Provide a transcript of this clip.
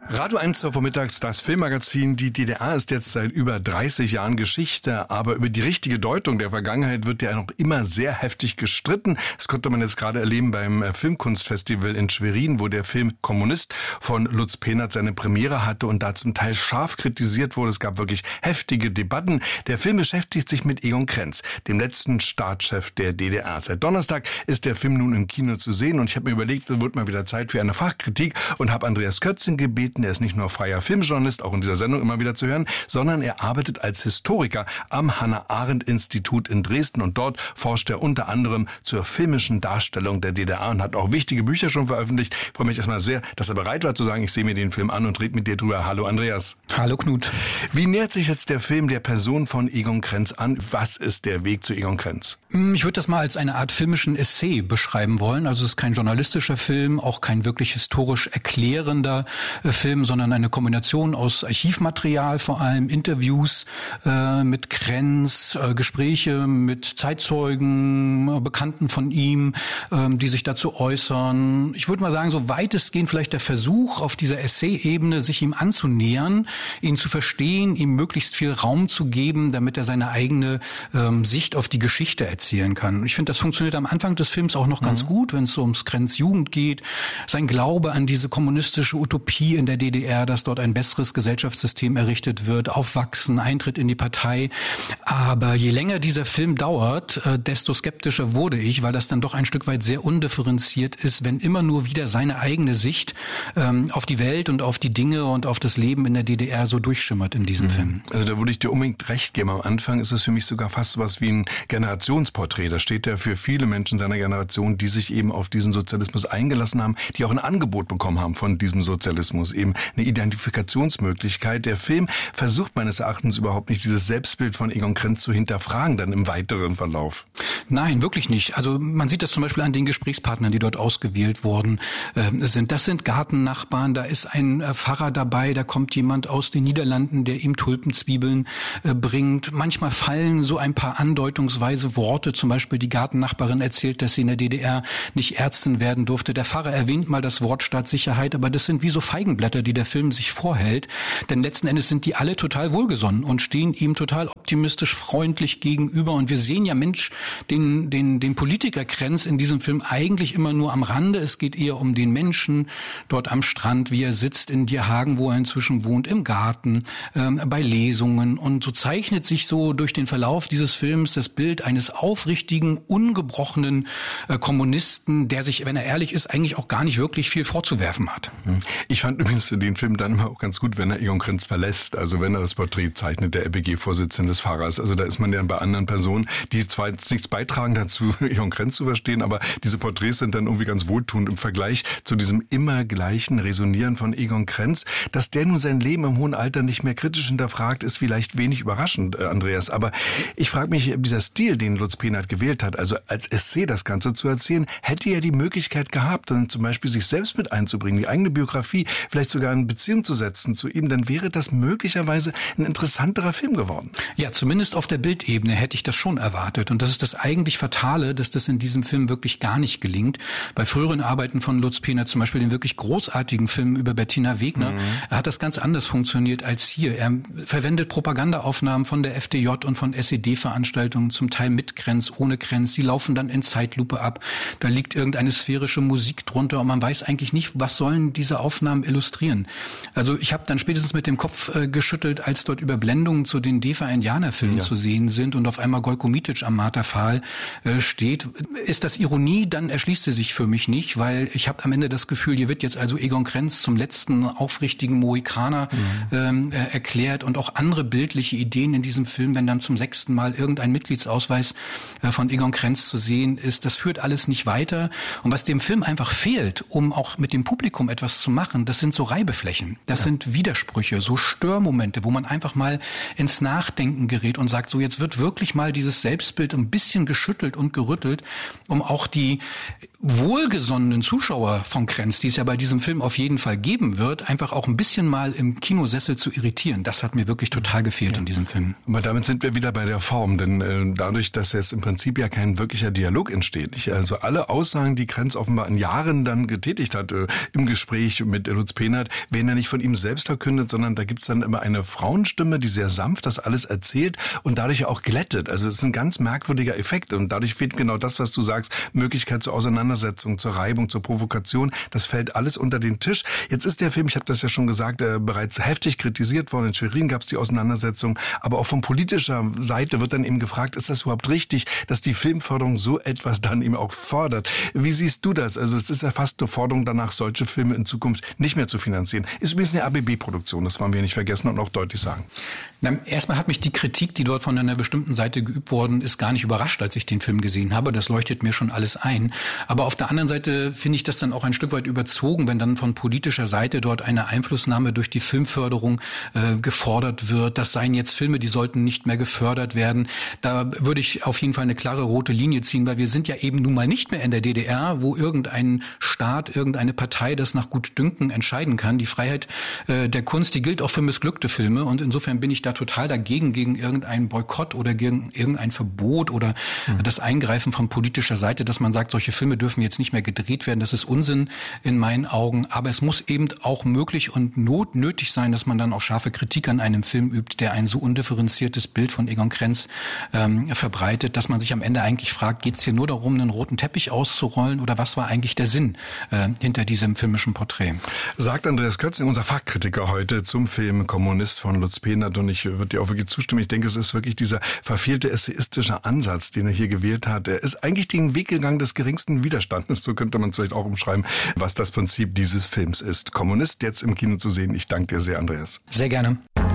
Radio 1 vormittags, das Filmmagazin. Die DDR ist jetzt seit über 30 Jahren Geschichte, aber über die richtige Deutung der Vergangenheit wird ja noch immer sehr heftig gestritten. Das konnte man jetzt gerade erleben beim Filmkunstfestival in Schwerin, wo der Film Kommunist von Lutz Pehnert seine Premiere hatte und da zum Teil scharf kritisiert wurde. Es gab wirklich heftige Debatten. Der Film beschäftigt sich mit Egon Krenz, dem letzten Staatschef der DDR. Seit Donnerstag ist der Film nun im Kino zu sehen und ich habe mir überlegt, es wird mal wieder Zeit für eine Fachkritik und habe Andreas Kötzing gebeten. Er ist nicht nur freier Filmjournalist, auch in dieser Sendung immer wieder zu hören, sondern er arbeitet als Historiker am Hannah-Arendt-Institut in Dresden und dort forscht er unter anderem zur filmischen Darstellung der DDR und hat auch wichtige Bücher schon veröffentlicht. Ich freue mich erstmal sehr, dass er bereit war zu sagen, ich sehe mir den Film an und rede mit dir drüber. Hallo Andreas. Hallo Knut. Wie nähert sich jetzt der Film der Person von Egon Krenz an? Was ist der Weg zu Egon Krenz? Ich würde das mal als eine Art filmischen Essay beschreiben wollen. Also es ist kein journalistischer Film, auch kein wirklich historisch erklärender Film, sondern eine Kombination aus Archivmaterial, vor allem Interviews mit Krenz, Gespräche mit Zeitzeugen, Bekannten von ihm, die sich dazu äußern. Ich würde mal sagen, so weitestgehend vielleicht der Versuch, auf dieser Essay-Ebene sich ihm anzunähern, ihn zu verstehen, ihm möglichst viel Raum zu geben, damit er seine eigene Sicht auf die Geschichte erzählen kann. Ich finde, das funktioniert am Anfang des Films auch noch ganz gut, wenn es so ums Krenz Jugend geht. Sein Glaube an diese kommunistische Utopie in der DDR, dass dort ein besseres Gesellschaftssystem errichtet wird, Aufwachsen, Eintritt in die Partei. Aber je länger dieser Film dauert, desto skeptischer wurde ich, weil das dann doch ein Stück weit sehr undifferenziert ist, wenn immer nur wieder seine eigene Sicht auf die Welt und auf die Dinge und auf das Leben in der DDR so durchschimmert in diesem Film. Also da würde ich dir unbedingt recht geben. Am Anfang ist es für mich sogar fast was wie ein Generationsporträt. Da steht ja für viele Menschen seiner Generation, die sich eben auf diesen Sozialismus eingelassen haben, die auch ein Angebot bekommen haben von diesem Sozialismus, eben eine Identifikationsmöglichkeit. Der Film versucht meines Erachtens überhaupt nicht, dieses Selbstbild von Egon Krenz zu hinterfragen, dann im weiteren Verlauf. Nein, wirklich nicht. Also man sieht das zum Beispiel an den Gesprächspartnern, die dort ausgewählt worden sind. Das sind Gartennachbarn, da ist ein Pfarrer dabei, da kommt jemand aus den Niederlanden, der ihm Tulpenzwiebeln bringt. Manchmal fallen so ein paar andeutungsweise Worte, zum Beispiel die Gartennachbarin erzählt, dass sie in der DDR nicht Ärztin werden durfte. Der Pfarrer erwähnt mal das Wort Staatssicherheit, aber das sind wie so Feigenblätter, die der Film sich vorhält. Denn letzten Endes sind die alle total wohlgesonnen und stehen ihm total optimistisch, freundlich gegenüber. Und wir sehen ja, Mensch, den Politiker Krenz in diesem Film eigentlich immer nur am Rande. Es geht eher um den Menschen dort am Strand, wie er sitzt in Dierhagen, wo er inzwischen wohnt, im Garten, bei Lesungen. Und so zeichnet sich so durch den Verlauf dieses Films das Bild eines aufrichtigen, ungebrochenen Kommunisten, der sich, wenn er ehrlich ist, eigentlich auch gar nicht wirklich viel vorzuwerfen hat. Ich fand übrigens den Film dann immer auch ganz gut, wenn er Egon Krenz verlässt. Also wenn er das Porträt zeichnet, der LPG-Vorsitzende des Pfarrers. Also da ist man ja bei anderen Personen, die zwar jetzt nichts beitragen dazu, Egon Krenz zu verstehen, aber diese Porträts sind dann irgendwie ganz wohltuend im Vergleich zu diesem immer gleichen Resonieren von Egon Krenz. Dass der nun sein Leben im hohen Alter nicht mehr kritisch hinterfragt, ist vielleicht wenig überraschend, Andreas. Aber ich frage mich, dieser Stil, den Lutz Pehnert gewählt hat, also als Essay das Ganze zu erzählen, hätte er die Möglichkeit gehabt, dann zum Beispiel sich selbst mit einzubringen, die eigene Biografie, vielleicht sogar in Beziehung zu setzen zu ihm, dann wäre das möglicherweise ein interessanterer Film geworden. Ja, zumindest auf der Bildebene hätte ich das schon erwartet. Und das ist das eigentlich Fatale, dass das in diesem Film wirklich gar nicht gelingt. Bei früheren Arbeiten von Lutz Pehnert, zum Beispiel den wirklich großartigen Film über Bettina Wegner, hat das ganz anders funktioniert als hier. Er verwendet Propagandaaufnahmen von der FDJ und von SED-Veranstaltungen, zum Teil mit Krenz, ohne Krenz. Die laufen dann in Zeitlupe ab. Da liegt irgendeine sphärische Musik drunter und man weiß eigentlich nicht, was sollen diese Aufnahmen illustrieren. Also ich habe dann spätestens mit dem Kopf geschüttelt, als dort Überblendungen zu den DEFA-Indianerfilmen zu sehen sind und auf einmal Gojko Mitic am Marterpfahl steht. Ist das Ironie? Dann erschließt sie sich für mich nicht, weil ich habe am Ende das Gefühl, hier wird jetzt also Egon Krenz zum letzten aufrichtigen Mohikaner erklärt und auch andere bildliche Ideen in diesem Film, wenn dann zum 6. Mal irgendein Mitgliedsausweis von Egon Krenz zu sehen ist. Das führt alles nicht weiter. Und was dem Film einfach fehlt, um auch mit dem Publikum etwas zu machen, das sind so Reibeflächen. Das sind Widersprüche, so Störmomente, wo man einfach mal ins Nachdenken gerät und sagt, so jetzt wird wirklich mal dieses Selbstbild ein bisschen geschüttelt und gerüttelt, um auch die wohlgesonnenen Zuschauer von Krenz, die es ja bei diesem Film auf jeden Fall geben wird, einfach auch ein bisschen mal im Kinosessel zu irritieren. Das hat mir wirklich total gefehlt in diesem Film. Aber damit sind wir wieder bei der Form, denn dadurch, dass jetzt im Prinzip ja kein wirklicher Dialog entsteht, nicht? Also alle Aussagen, die Krenz offenbar in Jahren dann getätigt hat, im Gespräch mit Lutz Pehnert, anhört, werden ja nicht von ihm selbst verkündet, sondern da gibt's dann immer eine Frauenstimme, die sehr sanft das alles erzählt und dadurch auch glättet. Also es ist ein ganz merkwürdiger Effekt und dadurch fehlt genau das, was du sagst, Möglichkeit zur Auseinandersetzung, zur Reibung, zur Provokation. Das fällt alles unter den Tisch. Jetzt ist der Film, ich habe das ja schon gesagt, bereits heftig kritisiert worden. In Schwerin gab es die Auseinandersetzung, aber auch von politischer Seite wird dann eben gefragt, ist das überhaupt richtig, dass die Filmförderung so etwas dann eben auch fordert? Wie siehst du das? Also es ist ja fast eine Forderung danach, solche Filme in Zukunft nicht mehr zu finanzieren. Ist übrigens eine ABB-Produktion, das wollen wir nicht vergessen und auch deutlich sagen. Na, erstmal hat mich die Kritik, die dort von einer bestimmten Seite geübt worden ist, gar nicht überrascht, als ich den Film gesehen habe. Das leuchtet mir schon alles ein. Aber auf der anderen Seite finde ich das dann auch ein Stück weit überzogen, wenn dann von politischer Seite dort eine Einflussnahme durch die Filmförderung gefordert wird. Das seien jetzt Filme, die sollten nicht mehr gefördert werden. Da würde ich auf jeden Fall eine klare rote Linie ziehen, weil wir sind ja eben nun mal nicht mehr in der DDR, wo irgendein Staat, irgendeine Partei das nach Gutdünken entscheiden kann. Die Freiheit der Kunst, die gilt auch für missglückte Filme und insofern bin ich da total dagegen, gegen irgendeinen Boykott oder gegen irgendein Verbot oder das Eingreifen von politischer Seite, dass man sagt, solche Filme dürfen jetzt nicht mehr gedreht werden. Das ist Unsinn in meinen Augen. Aber es muss eben auch möglich und nötig sein, dass man dann auch scharfe Kritik an einem Film übt, der ein so undifferenziertes Bild von Egon Krenz verbreitet, dass man sich am Ende eigentlich fragt, geht es hier nur darum, einen roten Teppich auszurollen oder was war eigentlich der Sinn hinter diesem filmischen Porträt? Sagt Andreas Kötzing, unser Fachkritiker heute zum Film Kommunist von Lutz Pehnert, und ich würde dir auch wirklich zustimmen. Ich denke, es ist wirklich dieser verfehlte essayistische Ansatz, den er hier gewählt hat. Er ist eigentlich den Weg gegangen des geringsten Widerstandes, so könnte man es vielleicht auch umschreiben, was das Prinzip dieses Films ist. Kommunist, jetzt im Kino zu sehen. Ich danke dir sehr, Andreas. Sehr gerne.